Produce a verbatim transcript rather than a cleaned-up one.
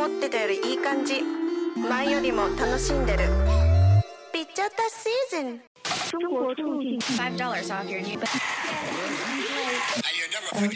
ってたよりいい感じ。前よりも楽しんでる。ピッチャータシーズン。 中国促进 five dollars off your new